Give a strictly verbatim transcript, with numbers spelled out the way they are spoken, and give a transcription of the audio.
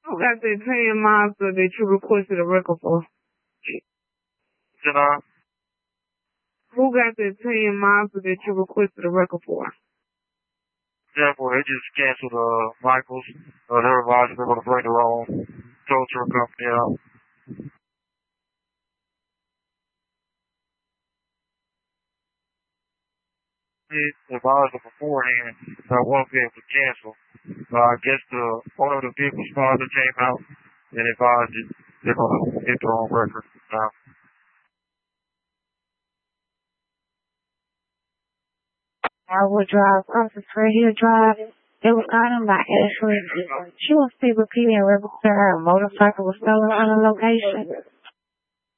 Who got that paying monster that you requested a record for? Did I? Who got that paying monster that you requested a record for? Yeah, boy, they just canceled uh, Michaels. Uh, they realized they're going to bring their own tow truck company out. They advised them beforehand that I won't be able to cancel. Uh, I guess the owner of the vehicle sponsor came out and advised that they're going to get their own record now. Iowa Drive, Officer Hill Drive. It was item by Ashley. She was still repeating and register her motorcycle was stolen on the location.